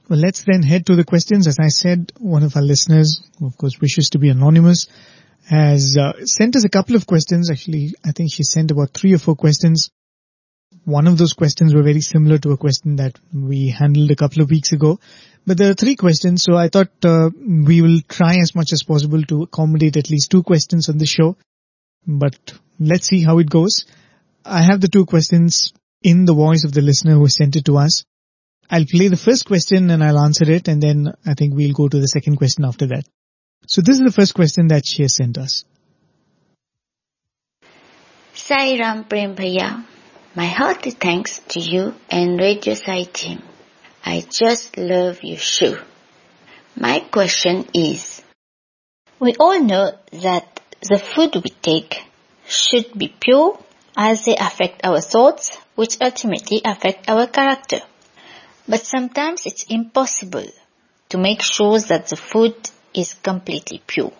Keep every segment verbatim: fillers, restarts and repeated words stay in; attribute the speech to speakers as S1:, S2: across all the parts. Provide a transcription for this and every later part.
S1: Well, let's then head to the questions. As I said, one of our listeners, who of course wishes to be anonymous, has uh, sent us a couple of questions. Actually, I think she sent about three or four questions. One of those questions were very similar to a question that we handled a couple of weeks ago. But there are three questions, so I thought uh, we will try as much as possible to accommodate at least two questions on the show. But let's see how it goes. I have the two questions in the voice of the listener who sent it to us. I'll play the first question and I'll answer it, and then I think we'll go to the second question after that. So this is the first question that she has sent us.
S2: Sai Ram Prem Bhaiya, my hearty thanks to you and Radio Sai team. I just love your show. My question is, we all know that the food we take should be pure as they affect our thoughts, which ultimately affect our character. But sometimes it's impossible to make sure that the food is completely pure.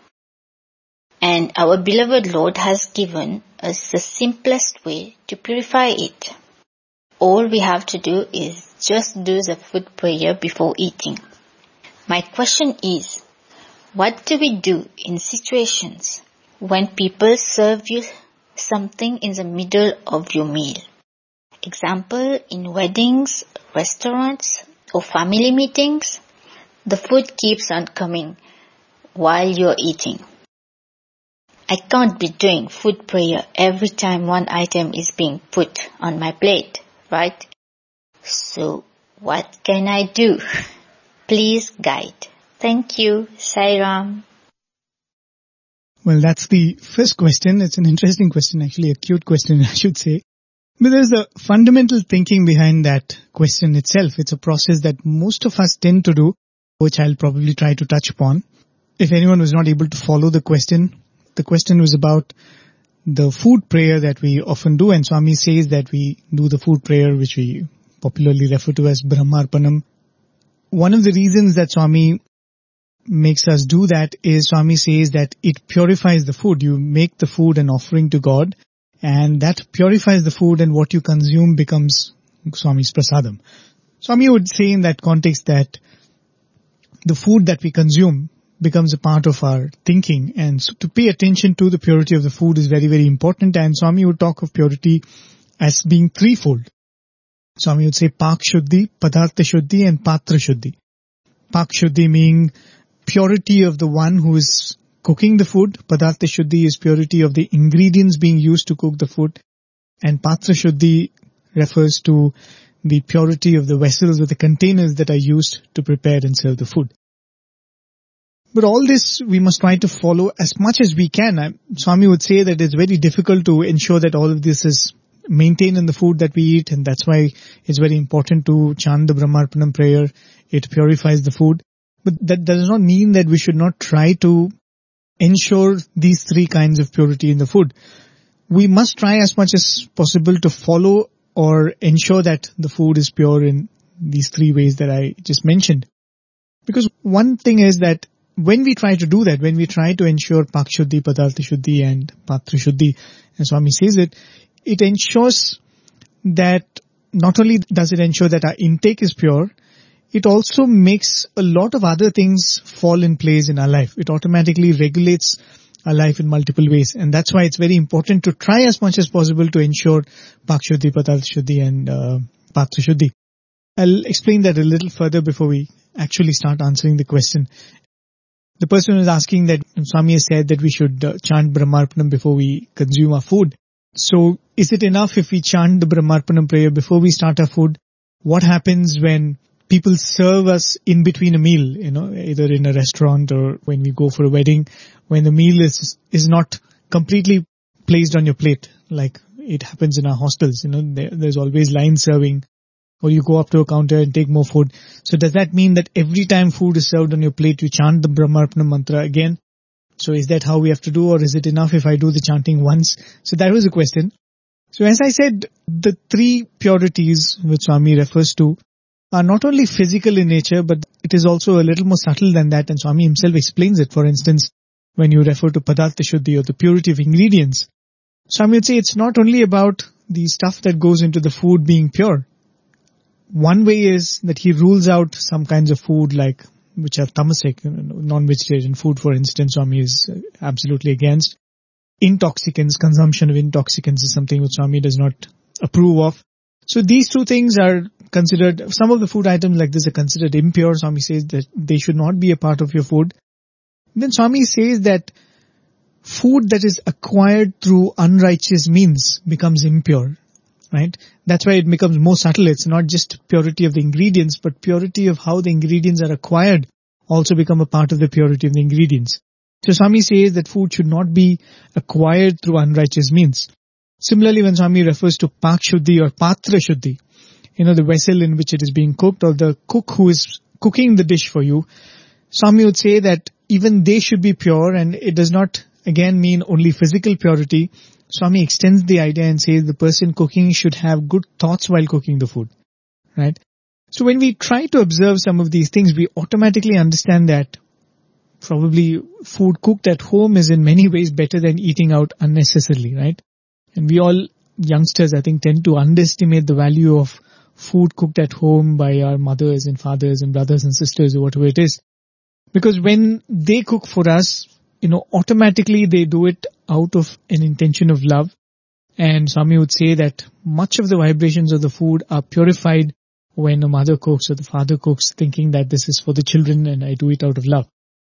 S2: And our beloved Lord has given us the simplest way to purify it. All we have to do is just do the food prayer before eating. My question is, what do we do in situations when people serve you something in the middle of your meal? Example, in weddings, restaurants, or family meetings, the food keeps on coming while you're eating. I can't be doing food prayer every time one item is being put on my plate, right? So, what can I do? Please guide. Thank you, Sai Ram.
S1: Well, that's the first question. It's an interesting question, actually a cute question, I should say. But there's a fundamental thinking behind that question itself. It's a process that most of us tend to do, which I'll probably try to touch upon. If anyone was not able to follow the question, the question was about the food prayer that we often do. And Swami says that we do the food prayer, which we popularly refer to as Brahmarpanam. One of the reasons that Swami makes us do that is Swami says that it purifies the food. You make the food an offering to God, and that purifies the food, and what you consume becomes Swami's prasadam. Swami would say in that context that the food that we consume becomes a part of our thinking, and so to pay attention to the purity of the food is very, very important. And Swami would talk of purity as being threefold. Swami would say Pak Shuddhi, Padartha Shuddhi, and Patra Shuddhi. Pak Shuddhi meaning purity of the one who is cooking the food. Padartha Shuddhi is purity of the ingredients being used to cook the food. And Patra Shuddhi refers to the purity of the vessels or the containers that are used to prepare and serve the food. But all this we must try to follow as much as we can. Swami would say that it's very difficult to ensure that all of this is maintained in the food that we eat, and that's why it's very important to chant the Brahmarpanam prayer. It purifies the food. But that does not mean that we should not try to ensure these three kinds of purity in the food. We must try as much as possible to follow or ensure that the food is pure in these three ways that I just mentioned. Because one thing is that when we try to do that, when we try to ensure Pak Shuddhi, Padartha Shuddhi and Patra Shuddhi, as Swami says it, it ensures that not only does it ensure that our intake is pure, it also makes a lot of other things fall in place in our life. It automatically regulates our life in multiple ways. And that's why it's very important to try as much as possible to ensure Pak Shuddhi, Padartha Shuddhi and uh, Patra Shuddhi. I'll explain that a little further before we actually start answering the question. The person was asking that Swami has said that we should uh, chant Brahmarpanam before we consume our food. So is it enough if we chant the Brahmarpanam prayer before we start our food? What happens when people serve us in between a meal, you know, either in a restaurant or when we go for a wedding, when the meal is is not completely placed on your plate, like it happens in our hostels, you know, there, there's always line serving, or you go up to a counter and take more food. So does that mean that every time food is served on your plate, you chant the Brahmarpanam mantra again? So is that how we have to do, or is it enough if I do the chanting once? So that was a question. So as I said, the three purities which Swami refers to are not only physical in nature, but it is also a little more subtle than that, and Swami himself explains it. For instance, when you refer to Padartha Shuddhi or the purity of ingredients, Swami would say it's not only about the stuff that goes into the food being pure. one way is that he rules out some kinds of food like which are tamasic, non-vegetarian food, for instance. Swami is absolutely against. Intoxicants, consumption of intoxicants is something which Swami does not approve of. So these two things are considered, some of the food items like this are considered impure. Swami says that they should not be a part of your food. Then Swami says that food that is acquired through unrighteous means becomes impure, right? That's why it becomes more subtle. It's not just purity of the ingredients, but purity of how the ingredients are acquired also become a part of the purity of the ingredients. So Swami says that food should not be acquired through unrighteous means. Similarly, when Swami refers to Pak Shuddhi or Patra Shuddhi, you know, the vessel in which it is being cooked or the cook who is cooking the dish for you, Swami would say that even they should be pure, and it does not again mean only physical purity. Swami extends the idea and says the person cooking should have good thoughts while cooking the food, right? So when we try to observe some of these things, we automatically understand that probably food cooked at home is in many ways better than eating out unnecessarily, right? And we all youngsters, I think, tend to underestimate the value of food cooked at home by our mothers and fathers and brothers and sisters or whatever it is. Because when they cook for us, you know, automatically they do it out of an intention of love. And Swami would say that much of the vibrations of the food are purified when a mother cooks or the father cooks, thinking that this is for the children and I do it out of love.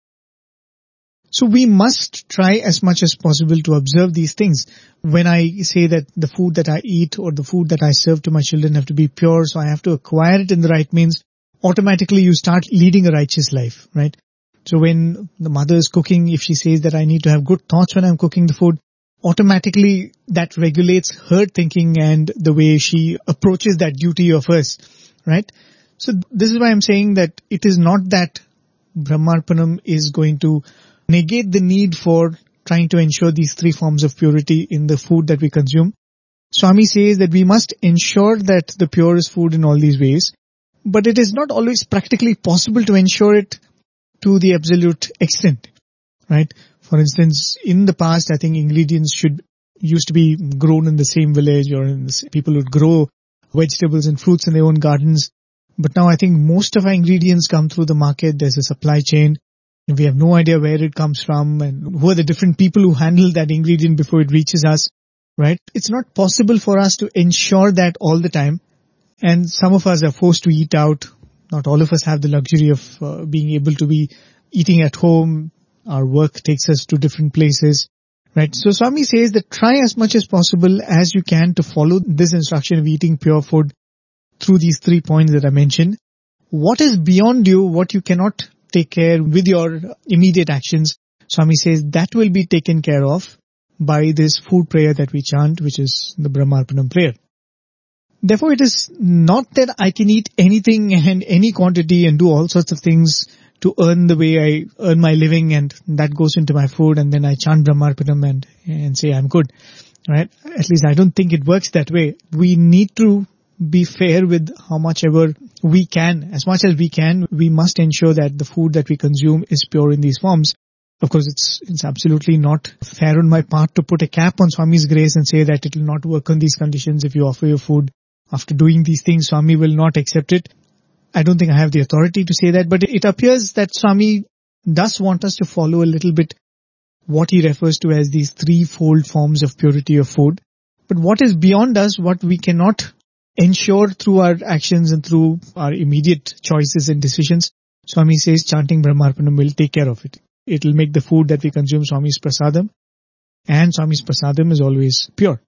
S1: So we must try as much as possible to observe these things. When I say that the food that I eat or the food that I serve to my children have to be pure, so I have to acquire it in the right means, automatically you start leading a righteous life, right? So when the mother is cooking, if she says that I need to have good thoughts when I'm cooking the food, automatically that regulates her thinking and the way she approaches that duty of hers, right? So this is why I'm saying that it is not that Brahmarpanam is going to negate the need for trying to ensure these three forms of purity in the food that we consume. Swami says that we must ensure that the purest food in all these ways, but it is not always practically possible to ensure it to the absolute extent, right? For instance, in the past, I think ingredients should used to be grown in the same village, or in the, people would grow vegetables and fruits in their own gardens. But now I think most of our ingredients come through the market. There's a supply chain. We have no idea where it comes from and who are the different people who handle that ingredient before it reaches us, right? It's not possible for us to ensure that all the time. And some of us are forced to eat out. Not all of us have the luxury of uh, being able to be eating at home. Our work takes us to different places, right? So Swami says that try as much as possible as you can to follow this instruction of eating pure food through these three points that I mentioned. What is beyond you, what you cannot take care with your immediate actions, Swami says that will be taken care of by this food prayer that we chant, which is the Brahmarpanam prayer. Therefore, it is not that I can eat anything and any quantity and do all sorts of things to earn the way I earn my living, and that goes into my food, and then I chant Brahmarpanam and, and say I'm good, right? At least I don't think it works that way. We need to be fair with how much ever we can. As much as we can, we must ensure that the food that we consume is pure in these forms. Of course, it's it's absolutely not fair on my part to put a cap on Swami's grace and say that it will not work on these conditions. If you offer your food after doing these things, Swami will not accept it. I don't think I have the authority to say that, but it appears that Swami does want us to follow a little bit what he refers to as these threefold forms of purity of food. But what is beyond us, what we cannot ensure through our actions and through our immediate choices and decisions, Swami says chanting Brahmarpanam will take care of it. It will make the food that we consume Swami's prasadam, and Swami's prasadam is always pure.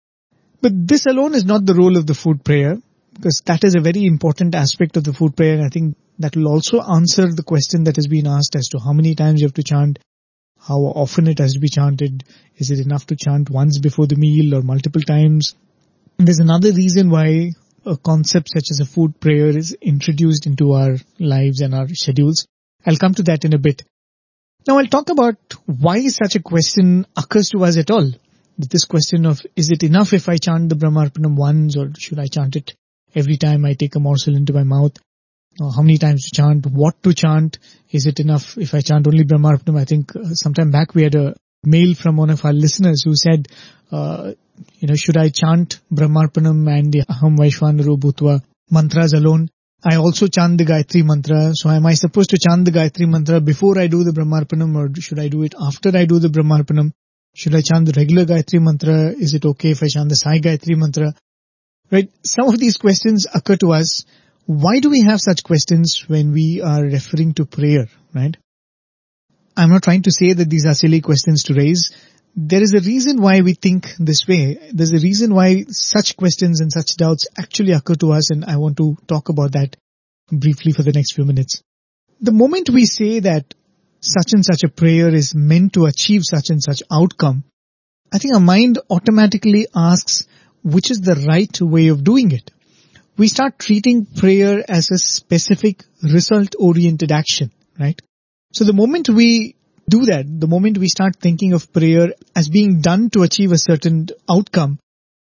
S1: But this alone is not the role of the food prayer, because that is a very important aspect of the food prayer. I think that will also answer the question that has been asked as to how many times you have to chant, how often it has to be chanted. Is it enough to chant once before the meal or multiple times? And there's another reason why a concept such as a food prayer is introduced into our lives and our schedules. I'll come to that in a bit. Now I'll talk about why such a question occurs to us at all. This question of, is it enough if I chant the Brahmarpanam once, or should I chant it every time I take a morsel into my mouth? Or how many times to chant? What to chant? Is it enough if I chant only Brahmarpanam? I think uh, sometime back we had a mail from one of our listeners who said, uh, you know, should I chant Brahmarpanam and the Aham Vaishvanaro Bhutva mantras alone. I also chant the Gayatri mantra. So am I supposed to chant the Gayatri mantra before I do the Brahmarpanam, or should I do it after I do the Brahmarpanam? Should I chant the regular Gayatri mantra? Is it okay if I chant the Sai Gayatri mantra? Right? Some of these questions occur to us. Why do we have such questions when we are referring to prayer, right? I'm not trying to say that these are silly questions to raise. There is a reason why we think this way. There's a reason why such questions and such doubts actually occur to us, and I want to talk about that briefly for the next few minutes. The moment we say that such and such a prayer is meant to achieve such and such outcome, I think our mind automatically asks, which is the right way of doing it? We start treating prayer as a specific result-oriented action, right? So the moment we do that, the moment we start thinking of prayer as being done to achieve a certain outcome,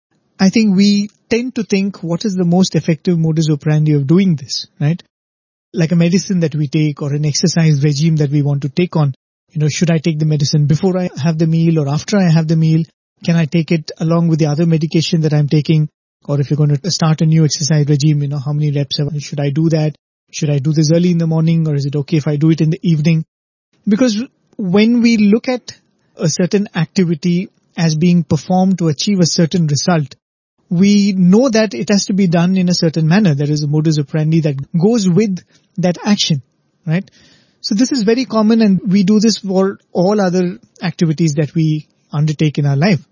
S1: I think we tend to think, what is the most effective modus operandi of doing this, right? Like a medicine that we take or an exercise regime that we want to take on. You know, should I take the medicine before I have the meal or after I have the meal? Can I take it along with the other medication that I'm taking? Or if you're going to start a new exercise regime, you know, how many reps should I do that? Should I do this early in the morning, or is it okay if I do it in the evening? Because when we look at a certain activity as being performed to achieve a certain result, we know that it has to be done in a certain manner. There is a modus operandi that goes with that action, right? So this is very common, and we do this for all other activities that we undertake in our life.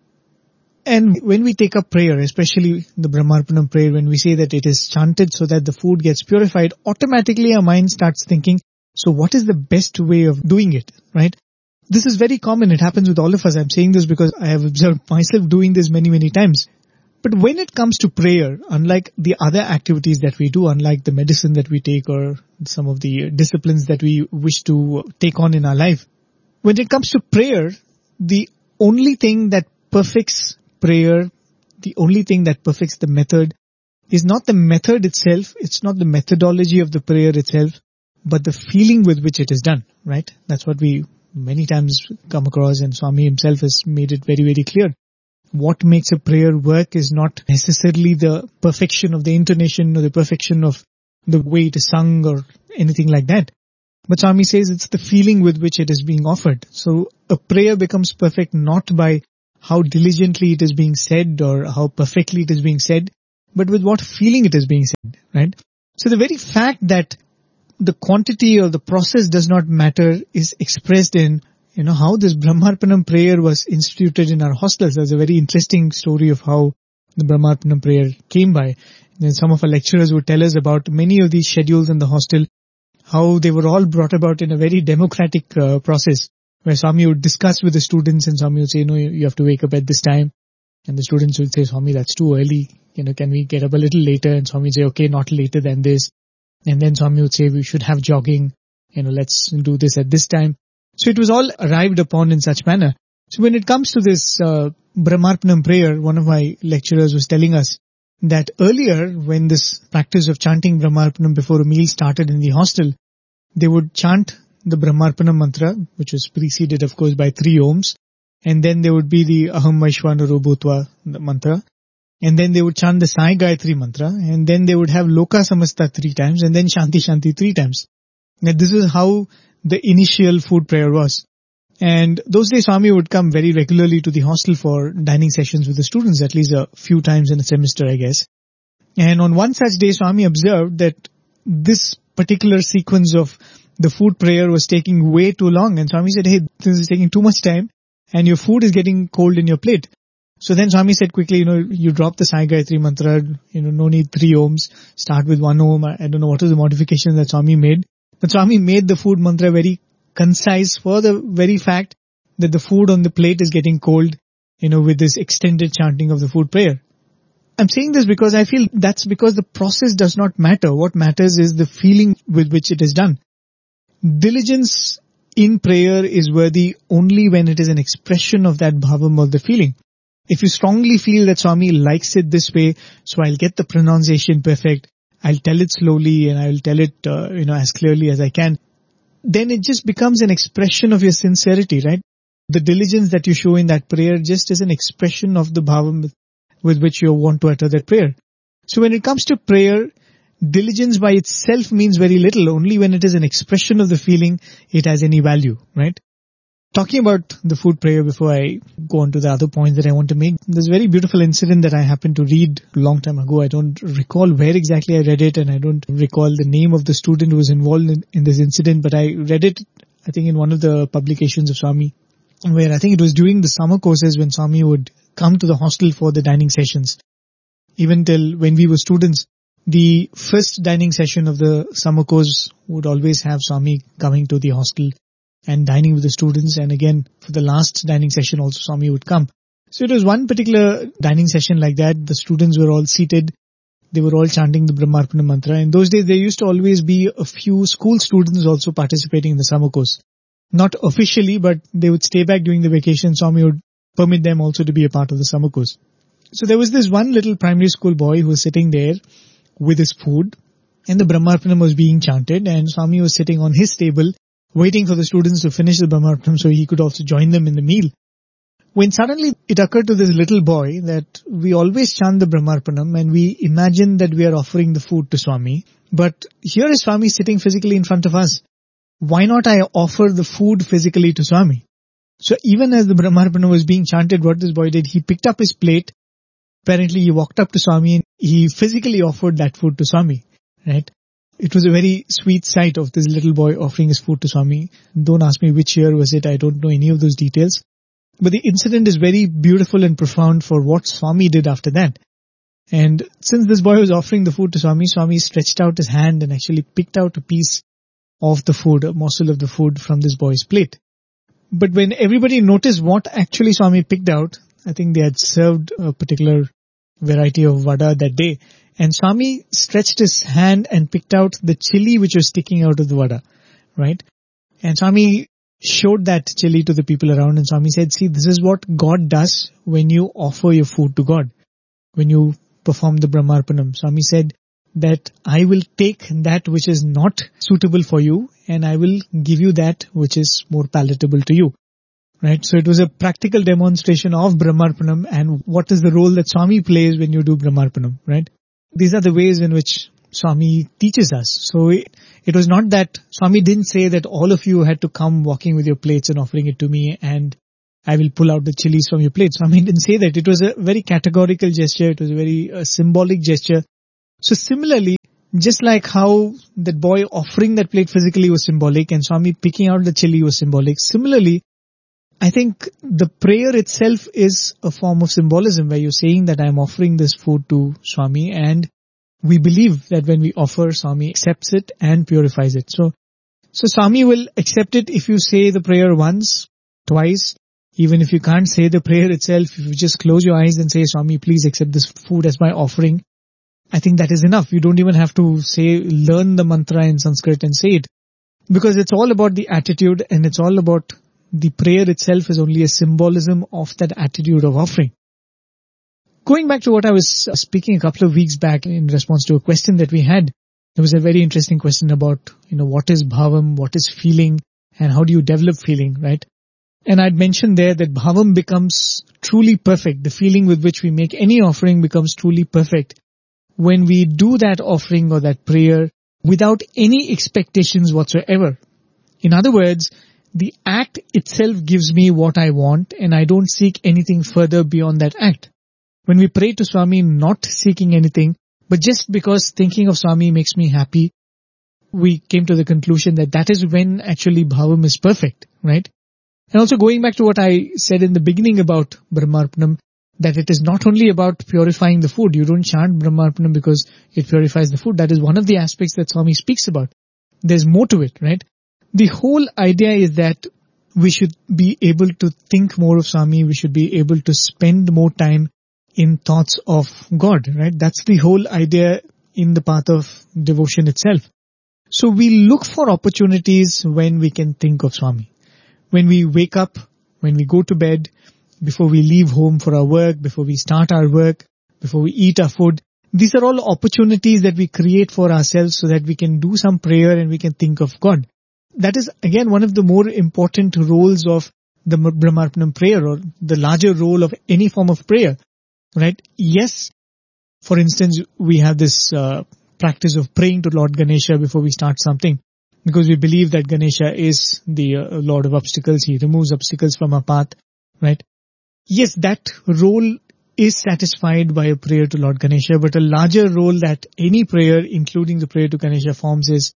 S1: And when we take up prayer, especially the Brahmarpanam prayer, when we say that it is chanted so that the food gets purified, automatically our mind starts thinking, so what is the best way of doing it, right? This is very common. It happens with all of us. I'm saying this because I have observed myself doing this many, many times. But when it comes to prayer, unlike the other activities that we do, unlike the medicine that we take or some of the disciplines that we wish to take on in our life, when it comes to prayer, the only thing that perfects prayer, the only thing that perfects the method is not the method itself, it's not the methodology of the prayer itself, but the feeling with which it is done, right? That's what we many times come across, and Swami himself has made it very, very clear. What makes a prayer work is not necessarily the perfection of the intonation or the perfection of the way it is sung or anything like that. But Swami says it's the feeling with which it is being offered. So a prayer becomes perfect not by how diligently it is being said or how perfectly it is being said, but with what feeling it is being said, right? So the very fact that the quantity or the process does not matter is expressed in, you know, how this Brahmarpanam prayer was instituted in our hostels. There's a very interesting story of how the Brahmarpanam prayer came by. And some of our lecturers would tell us about many of these schedules in the hostel, how they were all brought about in a very democratic uh, process, where Swami would discuss with the students, and Swami would say, no, you have to wake up at this time. And the students would say, Swami, that's too early. You know, can we get up a little later? And Swami would say, okay, not later than this. And then Swami would say, we should have jogging. You know, let's do this at this time. So it was all arrived upon in such manner. So when it comes to this uh, Brahmarpanam prayer, one of my lecturers was telling us that earlier, when this practice of chanting Brahmarpanam before a meal started in the hostel, they would chant the Brahmarpanam mantra, which was preceded, of course, by three Oms. And then there would be the Aham Vaishvanaro Bhutva mantra. And then they would chant the Sai Gayatri mantra. And then they would have Loka Samasta three times. And then Shanti Shanti three times. Now this is how the initial food prayer was. And those days Swami would come very regularly to the hostel for dining sessions with the students, at least a few times in a semester, I guess. And on one such day, Swami observed that this particular sequence of the food prayer was taking way too long. And Swami said, hey, this is taking too much time and your food is getting cold in your plate. So then Swami said quickly, you know, you drop the Sai Gayatri mantra, you know, no need three Oms, start with one Om. I don't know what was the modification that Swami made. But Swami made the food mantra very concise for the very fact that the food on the plate is getting cold, you know, with this extended chanting of the food prayer. I'm saying this because I feel that's because the process does not matter. What matters is the feeling with which it is done. Diligence in prayer is worthy only when it is an expression of that bhavam or the feeling. If you strongly feel that Swami likes it this way, so I'll get the pronunciation perfect, I'll tell it slowly and I'll tell it, uh, you know, as clearly as I can, then it just becomes an expression of your sincerity, right? The diligence that you show in that prayer just is an expression of the bhavam with which you want to utter that prayer. So when it comes to prayer, diligence by itself means very little. Only when it is an expression of the feeling, it has any value, right? Talking about the food prayer before I go on to the other points that I want to make, there's a very beautiful incident that I happened to read a long time ago. I don't recall where exactly I read it, and I don't recall the name of the student who was involved in, in this incident, but I read it, I think, in one of the publications of Swami, where I think it was during the summer courses when Swami would come to the hostel for the dining sessions. Even till when we were students, the first dining session of the summer course would always have Swami coming to the hostel and dining with the students, and again for the last dining session also Swami would come. So it was one particular dining session like that. The students were all seated. They were all chanting the Brahmarpana mantra. In those days there used to always be a few school students also participating in the summer course. Not officially, but they would stay back during the vacation. Swami would permit them also to be a part of the summer course. So there was this one little primary school boy who was sitting there with his food, and the Brahmarpanam was being chanted, and Swami was sitting on his table waiting for the students to finish the Brahmarpanam so he could also join them in the meal. When suddenly it occurred to this little boy that we always chant the Brahmarpanam and we imagine that we are offering the food to Swami, but here is Swami sitting physically in front of us. Why not I offer the food physically to Swami? So even as the Brahmarpanam was being chanted, what this boy did, he picked up his plate. Apparently he walked up to Swami and he physically offered that food to Swami, right? It was a very sweet sight of this little boy offering his food to Swami. Don't ask me which year was it. I don't know any of those details. But the incident is very beautiful and profound for what Swami did after that. And since this boy was offering the food to Swami, Swami stretched out his hand and actually picked out a piece of the food, a morsel of the food from this boy's plate. But when everybody noticed what actually Swami picked out, I think they had served a particular variety of vada that day. And Swami stretched his hand and picked out the chili which was sticking out of the vada, right? And Swami showed that chili to the people around, and Swami said, see, this is what God does when you offer your food to God. When you perform the Brahmarpanam, Swami said that I will take that which is not suitable for you and I will give you that which is more palatable to you. Right, so it was a practical demonstration of Brahmarpanam and what is the role that Swami plays when you do Brahmarpanam, right? These are the ways in which Swami teaches us. So it, it was not that Swami didn't say that all of you had to come walking with your plates and offering it to me and I will pull out the chilies from your plate. Swami didn't say that. It was a very categorical gesture. It was a very uh, symbolic gesture. So similarly, just like how that boy offering that plate physically was symbolic and Swami picking out the chili was symbolic, similarly, I think the prayer itself is a form of symbolism where you're saying that I'm offering this food to Swami, and we believe that when we offer, Swami accepts it and purifies it. So, so Swami will accept it if you say the prayer once, twice. Even if you can't say the prayer itself, if you just close your eyes and say, Swami, please accept this food as my offering, I think that is enough. You don't even have to say, learn the mantra in Sanskrit and say it. Because it's all about the attitude, and it's all about the prayer itself is only a symbolism of that attitude of offering. Going back to what I was speaking a couple of weeks back in response to a question that we had, there was a very interesting question about, you know, what is bhavam, what is feeling, and how do you develop feeling, right? And I'd mentioned there that bhavam becomes truly perfect. The feeling with which we make any offering becomes truly perfect when we do that offering or that prayer without any expectations whatsoever. In other words, the act itself gives me what I want and I don't seek anything further beyond that act. When we pray to Swami, not seeking anything, but just because thinking of Swami makes me happy, we came to the conclusion that that is when actually bhavam is perfect, right? And also going back to what I said in the beginning about Brahmarpanam, that it is not only about purifying the food. You don't chant Brahmarpanam because it purifies the food. That is one of the aspects that Swami speaks about. There's more to it, right? The whole idea is that we should be able to think more of Swami. We should be able to spend more time in thoughts of God, right? That's the whole idea in the path of devotion itself. So we look for opportunities when we can think of Swami. When we wake up, when we go to bed, before we leave home for our work, before we start our work, before we eat our food. These are all opportunities that we create for ourselves so that we can do some prayer and we can think of God. That is again one of the more important roles of the Brahmarpanam prayer, or the larger role of any form of prayer, right? Yes, for instance, we have this uh, practice of praying to Lord Ganesha before we start something, because we believe that Ganesha is the uh, Lord of obstacles. He removes obstacles from our path, right? Yes, that role is satisfied by a prayer to Lord Ganesha, but a larger role that any prayer, including the prayer to Ganesha, forms is,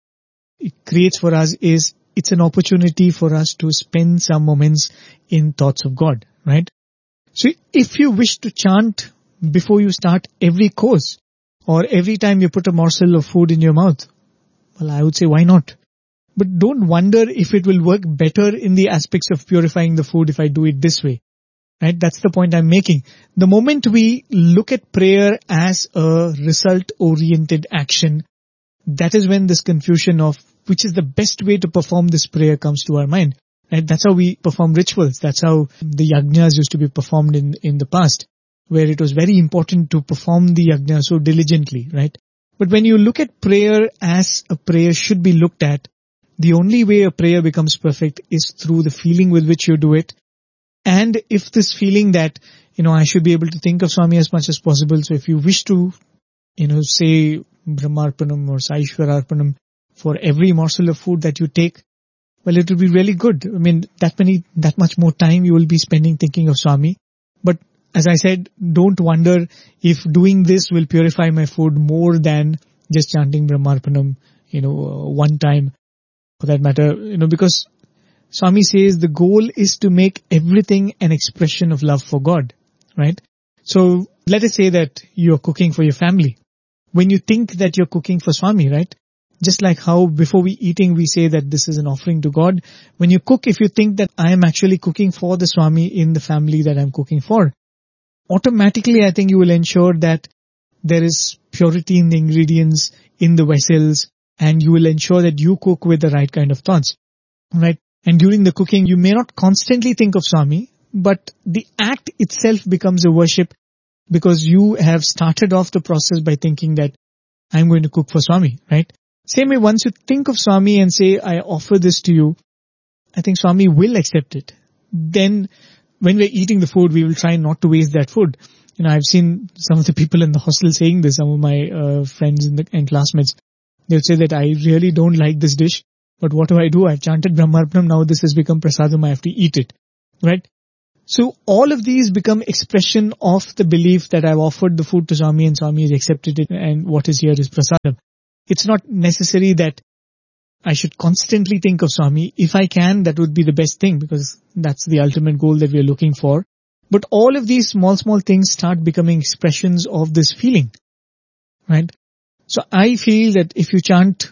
S1: it creates for us is, it's an opportunity for us to spend some moments in thoughts of God, right? So if you wish to chant before you start every course, or every time you put a morsel of food in your mouth, well, I would say why not? But don't wonder if it will work better in the aspects of purifying the food if I do it this way. Right? That's the point I'm making. The moment we look at prayer as a result-oriented action, that is when this confusion of which is the best way to perform this prayer comes to our mind. Right? That's how we perform rituals. That's how the yajnas used to be performed in, in the past, where it was very important to perform the yajna so diligently, right? But when you look at prayer as a prayer should be looked at, the only way a prayer becomes perfect is through the feeling with which you do it. And if this feeling that, you know, I should be able to think of Swami as much as possible. So if you wish to, you know, say Brahmarpanam or Saishwararpanam for every morsel of food that you take, well, it will be really good. I mean, that many, that much more time you will be spending thinking of Swami. But as I said, don't wonder if doing this will purify my food more than just chanting Brahmarpanam, you know, uh, one time for that matter, you know, because Swami says the goal is to make everything an expression of love for God, right? So let us say that you're cooking for your family. When you think that you're cooking for Swami, right? Just like how before we eating we say that this is an offering to God. When you cook, if you think that I am actually cooking for the Swami in the family that I'm cooking for, automatically I think you will ensure that there is purity in the ingredients, in the vessels, and you will ensure that you cook with the right kind of thoughts, right? And during the cooking, you may not constantly think of Swami, but the act itself becomes a worship because you have started off the process by thinking that I'm going to cook for Swami, right? Same way, once you think of Swami and say, I offer this to you, I think Swami will accept it. Then when we're eating the food, we will try not to waste that food. You know, I've seen some of the people in the hostel saying this, some of my uh, friends in the, and classmates. They'll say that I really don't like this dish. But what do I do? I've chanted Brahmarpanam, now this has become prasadam, I have to eat it, right? So all of these become expression of the belief that I've offered the food to Swami and Swami has accepted it and what is here is prasadam. It's not necessary that I should constantly think of Swami. If I can, that would be the best thing because that's the ultimate goal that we're looking for. But all of these small, small things start becoming expressions of this feeling, right? So I feel that if you chant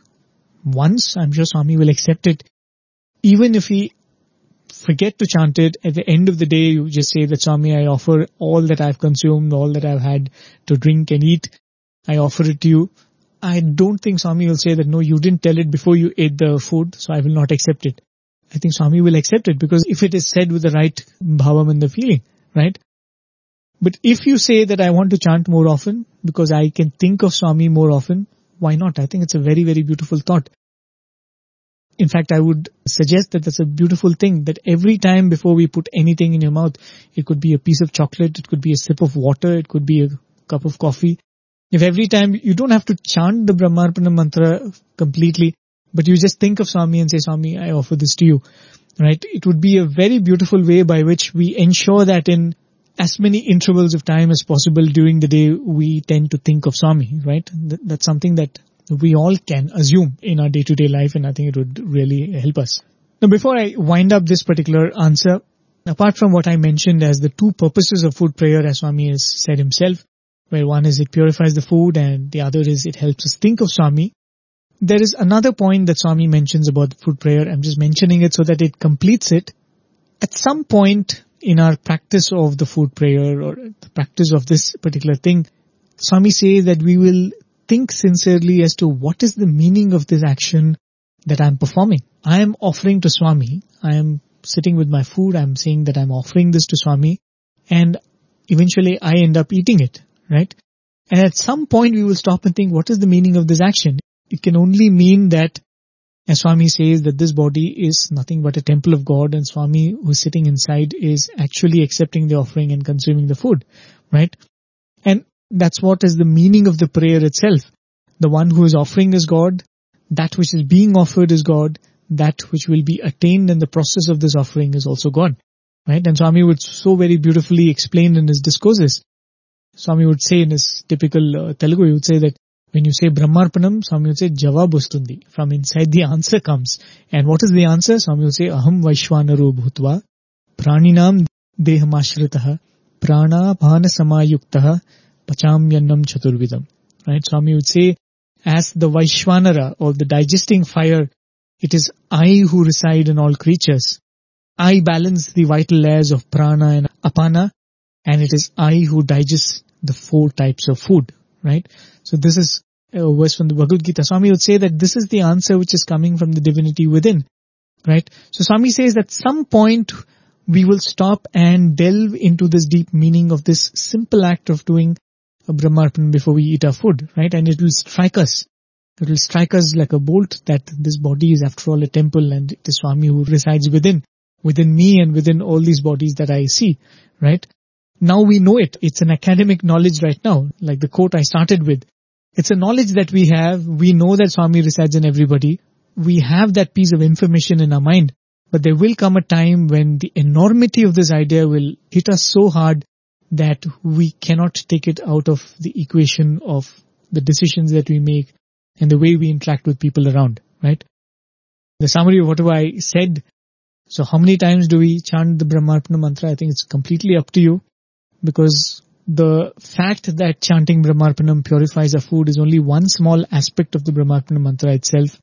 S1: once, I'm sure Swami will accept it. Even if we forget to chant it, at the end of the day, you just say that Swami, I offer all that I've consumed, all that I've had to drink and eat. I offer it to you. I don't think Swami will say that, no, you didn't tell it before you ate the food, so I will not accept it. I think Swami will accept it because if it is said with the right bhavam and the feeling, right? But if you say that I want to chant more often because I can think of Swami more often, why not? I think it's a very, very beautiful thought. In fact, I would suggest that that's a beautiful thing, that every time before we put anything in your mouth, it could be a piece of chocolate, it could be a sip of water, it could be a cup of coffee. If every time, you don't have to chant the Brahmarpanam mantra completely, but you just think of Swami and say, Swami, I offer this to you, right? It would be a very beautiful way by which we ensure that in as many intervals of time as possible during the day, we tend to think of Swami, right? That's something that we all can assume in our day-to-day life, and I think it would really help us. Now, before I wind up this particular answer, apart from what I mentioned as the two purposes of food prayer, as Swami has said himself, where one is it purifies the food and the other is it helps us think of Swami, there is another point that Swami mentions about the food prayer. I'm just mentioning it so that it completes it. At some point in our practice of the food prayer or the practice of this particular thing, Swami says that we will think sincerely as to what is the meaning of this action that I'm performing. I am offering to Swami. I am sitting with my food. I'm saying that I'm offering this to Swami, and eventually I end up eating it, right? And at some point we will stop and think, what is the meaning of this action? It can only mean that, as Swami says, that this body is nothing but a temple of God, and Swami who's sitting inside is actually accepting the offering and consuming the food, right? And that's what is the meaning of the prayer itself, The one who is offering is God. That which is being offered is God. That which will be attained in the process of this offering is also God. Right? And Swami would so very beautifully explain in his discourses. Swami would say in his typical uh, Telugu, he would say that when you say Brahmarpanam, Swami would say Jawab Ustundi. From inside the answer comes. And what is the answer? Swami would say Aham Vaishwanaro Bhutva Praninam Dehamashritaha Prana Bhana Samayuktaha Pachamyannam Chaturvidam. Right? Swami would say, as the Vaishwanara, or the digesting fire, it is I who reside in all creatures. I balance the vital layers of prana and apana, and it is I who digests the four types of food. Right? So this is a verse from the Bhagavad Gita. Swami would say that this is the answer which is coming from the divinity within. Right? So Swami says that some point we will stop and delve into this deep meaning of this simple act of doing a Brahmarpan before we eat our food. Right? And it will strike us. It will strike us like a bolt that this body is after all a temple, and it is Swami who resides within, within me and within all these bodies that I see. Right? Now we know it. It's an academic knowledge right now, like the quote I started with. It's a knowledge that we have. We know that Swami resides in everybody. We have that piece of information in our mind. But there will come a time when the enormity of this idea will hit us so hard that we cannot take it out of the equation of the decisions that we make and the way we interact with people around, right? The summary of whatever I said. So how many times do we chant the Brahmarpana mantra? I think it's completely up to you, because the fact that chanting Brahmarpanam purifies our food is only one small aspect of the Brahmarpana mantra itself.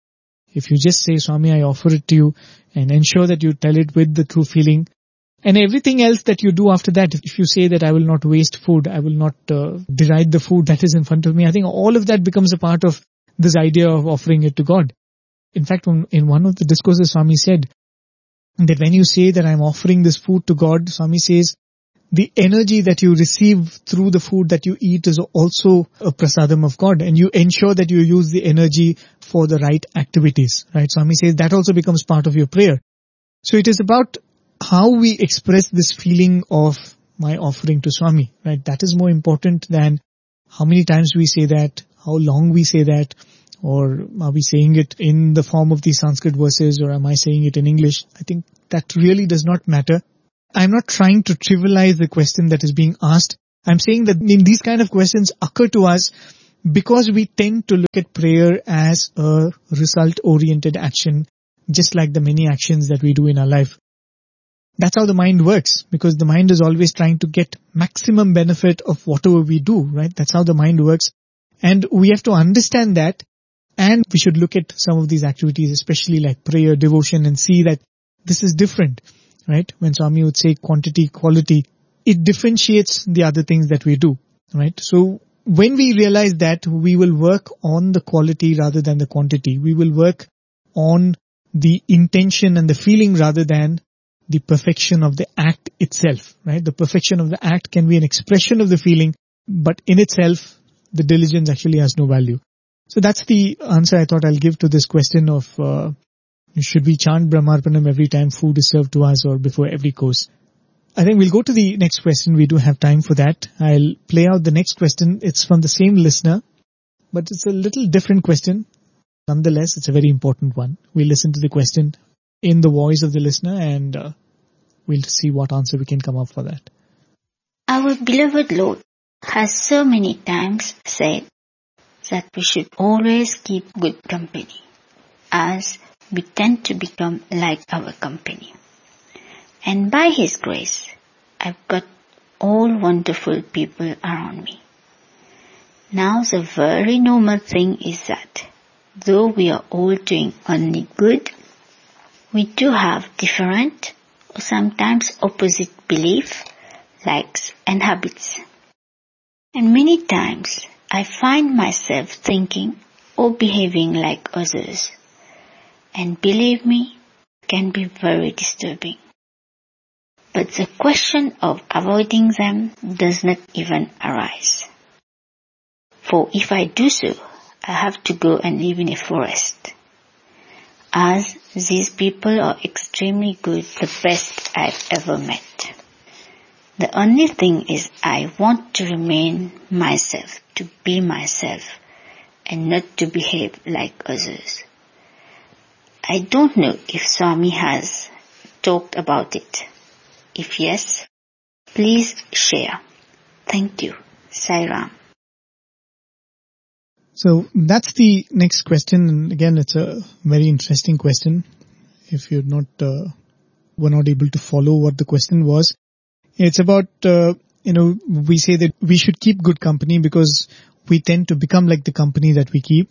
S1: If you just say, Swami, I offer it to you, and ensure that you tell it with the true feeling, and everything else that you do after that, if you say that I will not waste food, I will not uh, deride the food that is in front of me, I think all of that becomes a part of this idea of offering it to God. In fact, in one of the discourses, Swami said that when you say that I'm offering this food to God, Swami says, the energy that you receive through the food that you eat is also a prasadam of God, and you ensure that you use the energy for the right activities, right? Swami says that also becomes part of your prayer. So it is about how we express this feeling of my offering to Swami, right? That is more important than how many times we say that, how long we say that, or are we saying it in the form of these Sanskrit verses, or am I saying it in English? I think that really does not matter. I'm not trying to trivialize the question that is being asked. I'm saying that in these kind of questions occur to us because we tend to look at prayer as a result-oriented action, just like the many actions that we do in our life. That's how the mind works, because the mind is always trying to get maximum benefit of whatever we do, right? That's how the mind works. And we have to understand that, and we should look at some of these activities, especially like prayer, devotion, and see that this is different. Right? When Swami would say quantity, quality, it differentiates the other things that we do. Right? So when we realize that, we will work on the quality rather than the quantity. We will work on the intention and the feeling rather than the perfection of the act itself. Right? The perfection of the act can be an expression of the feeling, but in itself, the diligence actually has no value. So that's the answer I thought I'll give to this question of uh, should we chant Brahmarpanam every time food is served to us or before every course? I think we'll go to the next question. We do have time for that. I'll play out the next question. It's from the same listener, but it's a little different question. Nonetheless, it's a very important one. We'll listen to the question in the voice of the listener, and uh, we'll see what answer we can come up for that.
S2: Our beloved Lord has so many times said that we should always keep good company, as we tend to become like our company. And by His grace, I've got all wonderful people around me. Now the very normal thing is that, though we are all doing only good, we do have different or sometimes opposite belief, likes and habits. And many times I find myself thinking or behaving like others. And believe me, it can be very disturbing. But the question of avoiding them does not even arise. For if I do so, I have to go and live in a forest. As these people are extremely good, the best I've ever met. The only thing is I want to remain myself, to be myself, and not to behave like others. I don't know if Swami has talked about it. If yes, please share. Thank you. Sai Ram.
S1: So that's the next question, and again, it's a very interesting question. If you're not uh, were not able to follow what the question was, it's about uh, you know we say that we should keep good company because we tend to become like the company that we keep.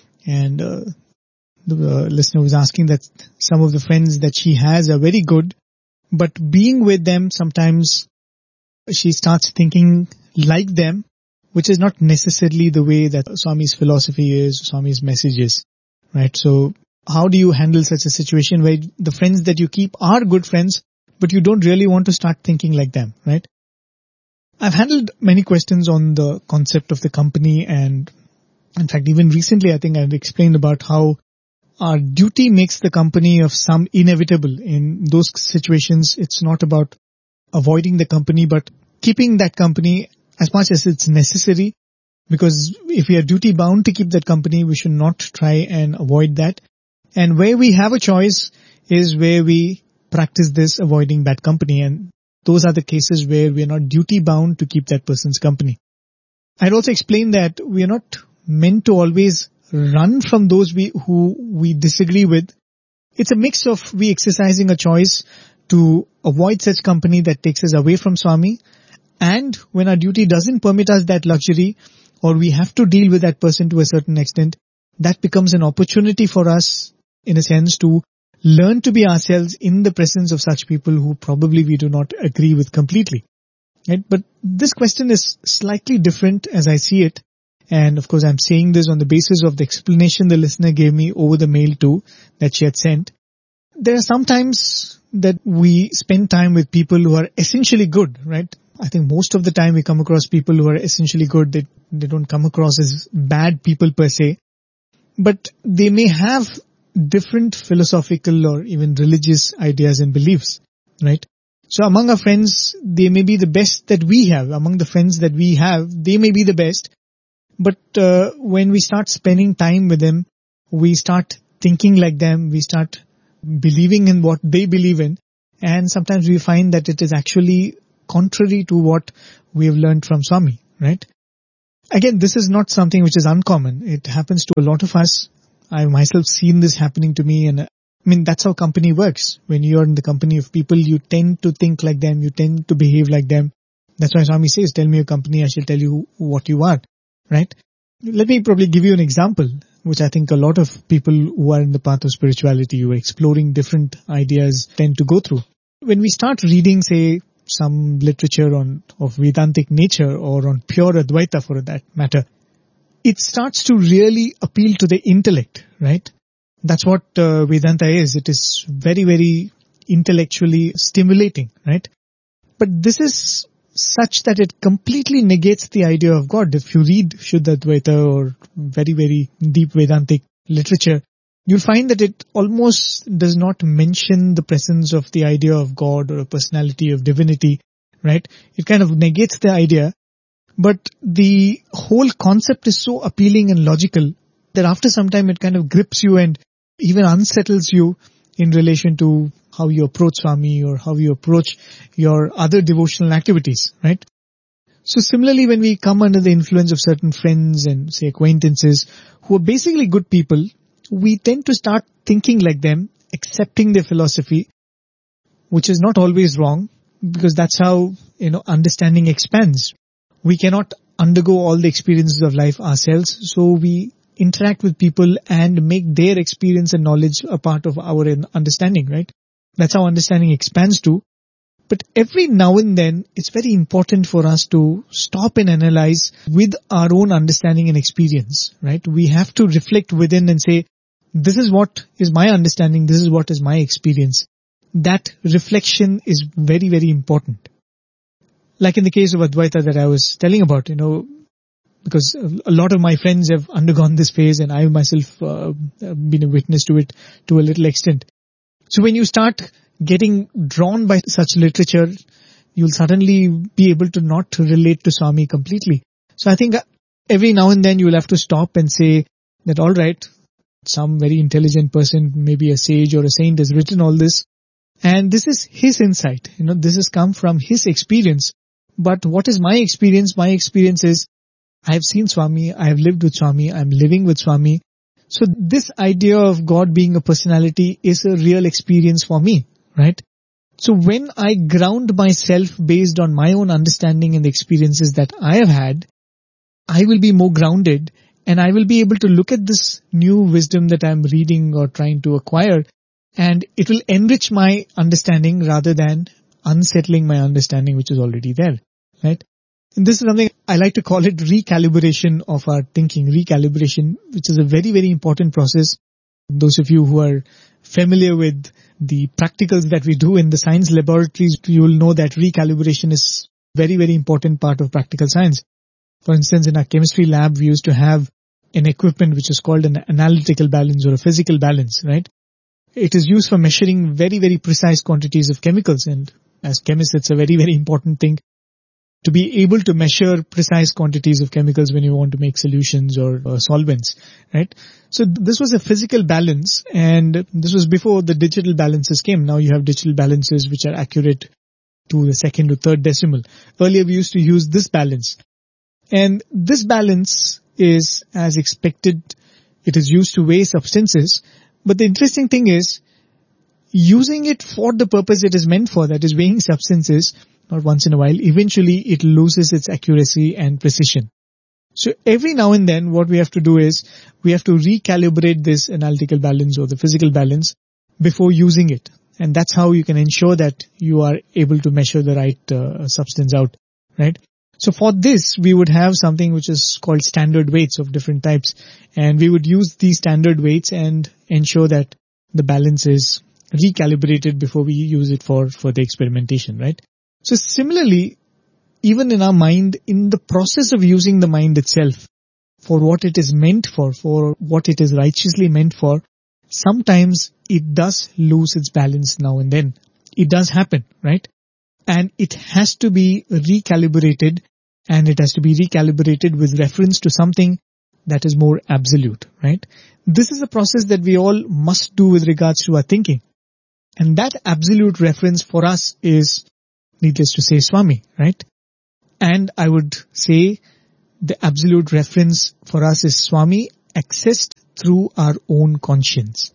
S1: And uh, the uh, listener was asking that some of the friends that she has are very good, but being with them sometimes she starts thinking like them, which is not necessarily the way that Swami's philosophy is, Swami's message is, right? So how do you handle such a situation where the friends that you keep are good friends, but you don't really want to start thinking like them, right? I've handled many questions on the concept of the company, and in fact, even recently, I think I've explained about how our duty makes the company of some inevitable. In those situations, it's not about avoiding the company, but keeping that company as much as it's necessary, because if we are duty bound to keep that company, we should not try and avoid that. And where we have a choice is where we practice this avoiding bad company, and those are the cases where we are not duty bound to keep that person's company. I'd also explained that we are not meant to always run from those we, who we disagree with. It's a mix of we exercising a choice to avoid such company that takes us away from Swami, and when our duty doesn't permit us that luxury, or we have to deal with that person to a certain extent, that becomes an opportunity for us, in a sense, to learn to be ourselves in the presence of such people who probably we do not agree with completely. Right? But this question is slightly different as I see it. And of course, I'm saying this on the basis of the explanation the listener gave me over the mail too, that she had sent. There are some times that we spend time with people who are essentially good, right? I think most of the time we come across people who are essentially good. They, they don't come across as bad people per se, but they may have different philosophical or even religious ideas and beliefs, right? So among our friends, they may be the best that we have. Among the friends that we have, they may be the best. But uh, when we start spending time with them, we start thinking like them, we start believing in what they believe in, and sometimes we find that it is actually contrary to what we have learned from Swami, right? Again, this is not something which is uncommon. It happens to a lot of us. I've myself seen this happening to me, and I mean, that's how company works. When you're in the company of people, you tend to think like them, you tend to behave like them. That's why Swami says, tell me your company, I shall tell you what you are, right? Let me probably give you an example, which I think a lot of people who are in the path of spirituality, who are exploring different ideas, tend to go through. When we start reading, say, some literature on of Vedantic nature or on pure Advaita for that matter, it starts to really appeal to the intellect, right? That's what uh, Vedanta is. It is very, very intellectually stimulating, right? But this is such that it completely negates the idea of God. If you read Shuddha Advaita or very, very deep Vedantic literature, you'll find that it almost does not mention the presence of the idea of God or a personality of divinity, right? It kind of negates the idea. But the whole concept is so appealing and logical that after some time it kind of grips you and even unsettles you in relation to how you approach Swami or how you approach your other devotional activities, right? So similarly, when we come under the influence of certain friends and say acquaintances who are basically good people, we tend to start thinking like them, accepting their philosophy, which is not always wrong, because that's how, you know, understanding expands. We cannot undergo all the experiences of life ourselves, so we interact with people and make their experience and knowledge a part of our understanding, right? That's how understanding expands too. But every now and then, it's very important for us to stop and analyze with our own understanding and experience, right? We have to reflect within and say, this is what is my understanding, this is what is my experience. That reflection is very, very important. Like in the case of Advaita that I was telling about, you know, because a lot of my friends have undergone this phase and I myself uh, have been a witness to it to a little extent. So when you start getting drawn by such literature, you'll suddenly be able to not relate to Swami completely. So I think every now and then you will have to stop and say that, all right, some very intelligent person, maybe a sage or a saint, has written all this. And this is his insight. You know, this has come from his experience. But what is my experience? My experience is I have seen Swami, I have lived with Swami, I am living with Swami. So this idea of God being a personality is a real experience for me, right? So when I ground myself based on my own understanding and the experiences that I have had, I will be more grounded and I will be able to look at this new wisdom that I'm reading or trying to acquire, and it will enrich my understanding rather than unsettling my understanding which is already there, right? And this is something I like to call it recalibration of our thinking, recalibration, which is a very, very important process. Those of you who are familiar with the practicals that we do in the science laboratories, you will know that recalibration is a very, very important part of practical science. For instance, in our chemistry lab, we used to have an equipment which is called an analytical balance or a physical balance, right? It is used for measuring very, very precise quantities of chemicals. And as chemists, it's a very, very important thing to be able to measure precise quantities of chemicals when you want to make solutions or, or solvents, right? So this was a physical balance, and this was before the digital balances came. Now you have digital balances which are accurate to the second or third decimal. Earlier we used to use this balance. And this balance is, as expected, it is used to weigh substances. But the interesting thing is, using it for the purpose it is meant for, that is weighing substances, not once in a while, eventually it loses its accuracy and precision. So every now and then what we have to do is, we have to recalibrate this analytical balance or the physical balance before using it. And that's how you can ensure that you are able to measure the right uh, substance out, right? So for this, we would have something which is called standard weights of different types. And we would use these standard weights and ensure that the balance is recalibrated before we use it for, for the experimentation, right? So similarly, even in our mind, in the process of using the mind itself for what it is meant for, for what it is righteously meant for, sometimes it does lose its balance now and then. It does happen, right? And it has to be recalibrated, and it has to be recalibrated with reference to something that is more absolute, right? This is a process that we all must do with regards to our thinking. And that absolute reference for us is, needless to say, Swami, right? And I would say the absolute reference for us is Swami accessed through our own conscience.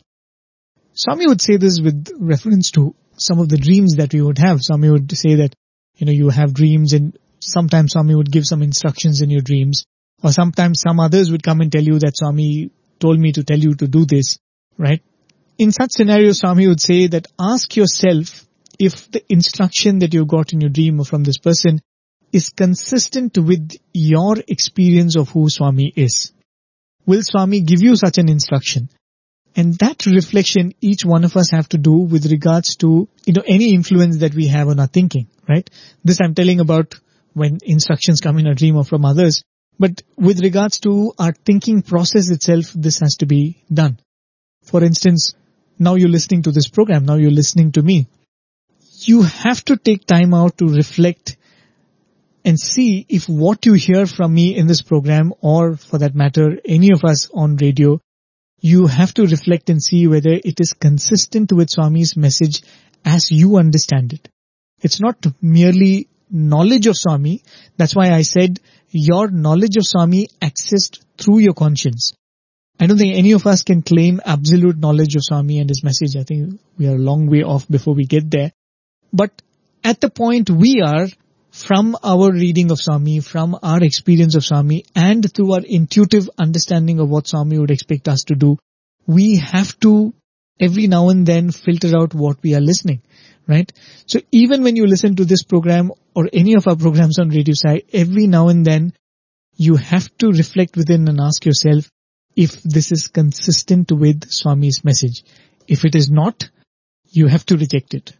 S1: Swami would say this with reference to some of the dreams that we would have. Swami would say that, you know, you have dreams, and sometimes Swami would give some instructions in your dreams, or sometimes some others would come and tell you that Swami told me to tell you to do this, right? In such scenarios, Swami would say that ask yourself if the instruction that you got in your dream or from this person is consistent with your experience of who Swami is. Will Swami give you such an instruction? And that reflection each one of us have to do with regards to, you know, any influence that we have on our thinking, right? This I'm telling about when instructions come in a dream or from others. But with regards to our thinking process itself, this has to be done. For instance, now you're listening to this program, now you're listening to me. You have to take time out to reflect and see if what you hear from me in this program, or for that matter, any of us on radio, you have to reflect and see whether it is consistent with Swami's message as you understand it. It's not merely knowledge of Swami. That's why I said your knowledge of Swami accessed through your conscience. I don't think any of us can claim absolute knowledge of Swami and his message. I think we are a long way off before we get there. But at the point we are, from our reading of Swami, from our experience of Swami, and through our intuitive understanding of what Swami would expect us to do, we have to every now and then filter out what we are listening, right? So even when you listen to this program or any of our programs on Radio Sai, every now and then you have to reflect within and ask yourself if this is consistent with Swami's message. If it is not, you have to reject it.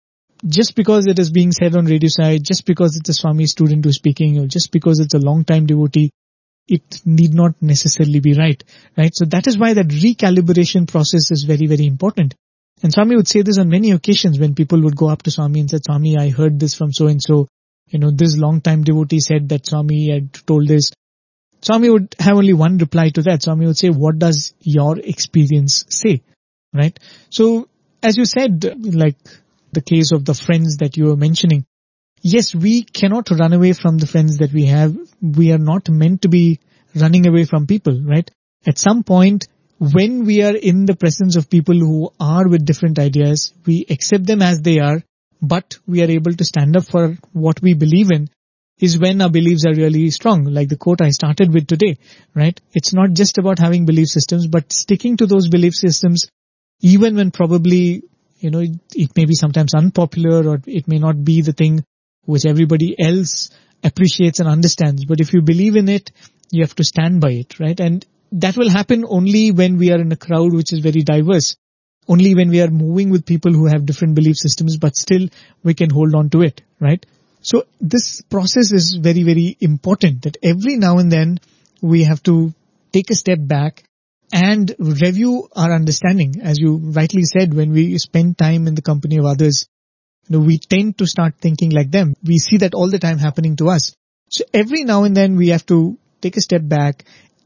S1: Just because it is being said on Radio Sai, just because it's a Swami student who's speaking, or just because it's a long-time devotee, it need not necessarily be right, right? So that is why that recalibration process is very, very important. And Swami would say this on many occasions when people would go up to Swami and say, Swami, I heard this from so-and-so. You know, this long-time devotee said that Swami had told this. Swami would have only one reply to that. Swami would say, what does your experience say? Right? So, as you said, like the case of the friends that you were mentioning, yes, we cannot run away from the friends that we have. We are not meant to be running away from people, right? At some point, when we are in the presence of people who are with different ideas, we accept them as they are, but we are able to stand up for what we believe in, is when our beliefs are really strong. Like the quote I started with today, right? It's not just about having belief systems, but sticking to those belief systems, even when probably, you know, it, it may be sometimes unpopular, or it may not be the thing which everybody else appreciates and understands. But if you believe in it, you have to stand by it, right? And that will happen only when we are in a crowd which is very diverse. Only when we are moving with people who have different belief systems, but still we can hold on to it, right? So this process is very, very important, that every now and then we have to take a step back and review our understanding. As you rightly said, when we spend time in the company of others, you know, we tend to start thinking like them. We see that all the time happening to us. So every now and then we have to take a step back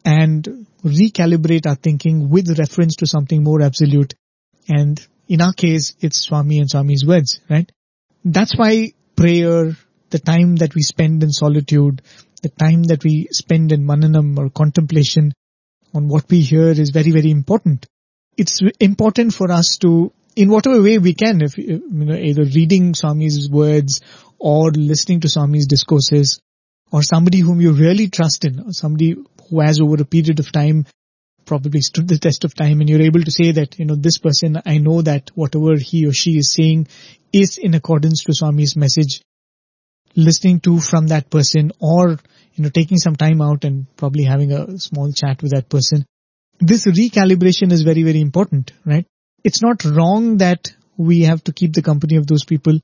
S1: and recalibrate our thinking with reference to something more absolute. And in our case, it's Swami and Swami's words, right? That's why prayer, the time that we spend in solitude, the time that we spend in mananam or contemplation on what we hear is very, very important. It's important for us to, in whatever way we can, if you know, either reading Swami's words or listening to Swami's discourses, or somebody whom you really trust in, or somebody who has over a period of time probably stood the test of time, and you're able to say that, you know, this person, I know that whatever he or she is saying is in accordance to Swami's message. Listening to from that person, or, you know, taking some time out and probably having a small chat with that person. This recalibration is very, very important, right? It's not wrong that we have to keep the company of those people.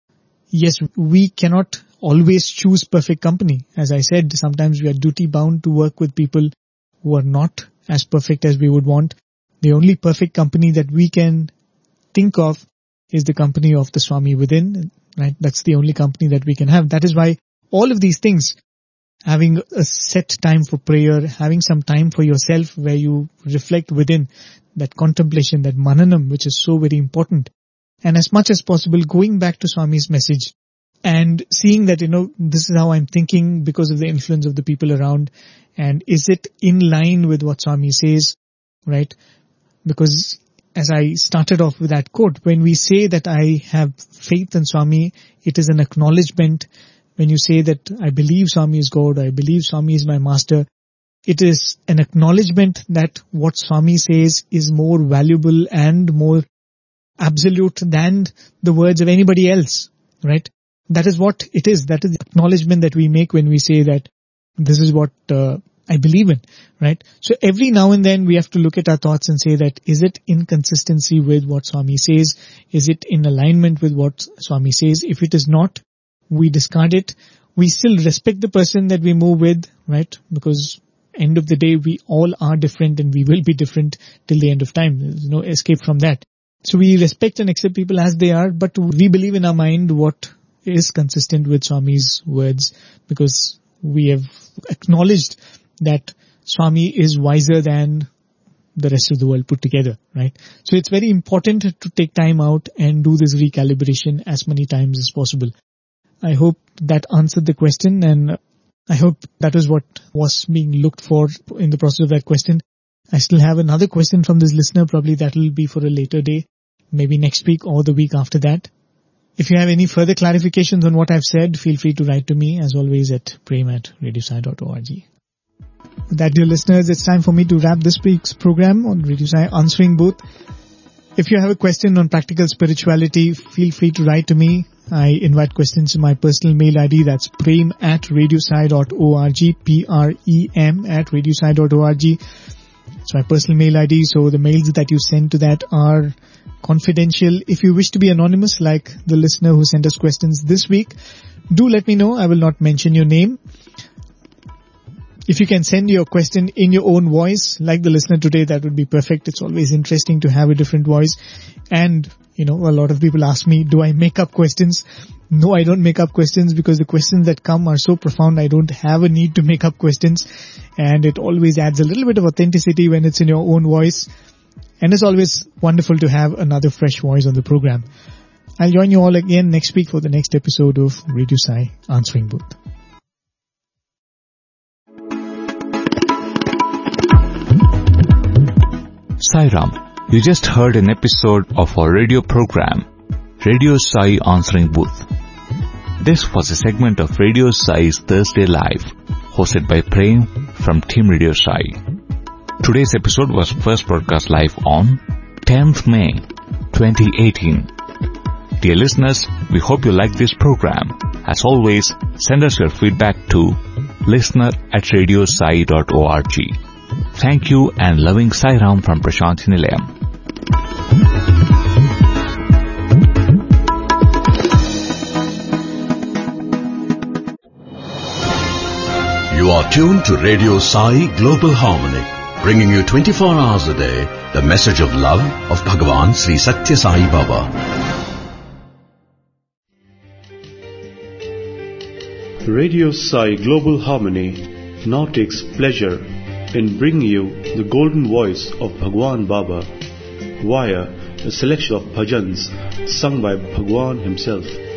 S1: Yes, we cannot always choose perfect company. As I said, sometimes we are duty bound to work with people who are not as perfect as we would want. The only perfect company that we can think of is the company of the Swami within, right? That's the only company that we can have. That is why all of these things, having a set time for prayer, having some time for yourself where you reflect within, that contemplation, that mananam, which is so very important. And as much as possible, going back to Swami's message and seeing that, you know, this is how I'm thinking because of the influence of the people around. And is it in line with what Swami says, right? Because as I started off with that quote, when we say that I have faith in Swami, it is an acknowledgement. When you say that I believe Swami is God, I believe Swami is my master, it is an acknowledgement that what Swami says is more valuable and more absolute than the words of anybody else, right? That is what it is. That is the acknowledgement that we make when we say that this is what uh, I believe in, right? So every now and then we have to look at our thoughts and say that, is it in consistency with what Swami says? Is it in alignment with what Swami says? If it is not, we discard it. We still respect the person that we move with, right? Because end of the day, we all are different and we will be different till the end of time. There's no escape from that. So we respect and accept people as they are, but we believe in our mind what is consistent with Swami's words, because we have acknowledged that Swami is wiser than the rest of the world put together, right? So it's very important to take time out and do this recalibration as many times as possible. I hope that answered the question, and I hope that is what was being looked for in the process of that question. I still have another question from this listener. Probably that will be for a later day, maybe next week or the week after that. If you have any further clarifications on what I've said, feel free to write to me, as always, at prem at radio sai dot org. With that, dear listeners, it's time for me to wrap this week's program on Radio Sai Answering Booth. If you have a question on practical spirituality, feel free to write to me. I invite questions to my personal mail I D. That's prem at radio sai dot org, P R E M at radio sai dot org. It's my personal mail I D, so the mails that you send to that are confidential. If you wish to be anonymous, like the listener who sent us questions this week, do let me know. I will not mention your name. If you can send your question in your own voice, like the listener today, that would be perfect. It's always interesting to have a different voice. And You know, a lot of people ask me, do I make up questions? No, I don't make up questions, because the questions that come are so profound. I don't have a need to make up questions, and it always adds a little bit of authenticity when it's in your own voice. And it's always wonderful to have another fresh voice on the program. I'll join you all again next week for the next episode of Radio Sai Answering Booth.
S3: Sai Ram, you just heard an episode of our radio program, Radio Sai Answering Booth. This was a segment of Radio Sai's Thursday Live, hosted by Prem from Team Radio Sai. Today's episode was first broadcast live on tenth May twenty eighteen. Dear listeners, we hope you like this program. As always, send us your feedback to listener at radiosai dot org. Thank you, and loving Sai Ram from Prashanthi Nilayam.
S4: You are tuned to Radio Sai Global Harmony, bringing you twenty-four hours a day the message of love of Bhagavan Sri Satya Sai Baba.
S5: Radio Sai Global Harmony now takes pleasure in bringing you the golden voice of Bhagwan Baba via a selection of bhajans sung by Bhagwan himself.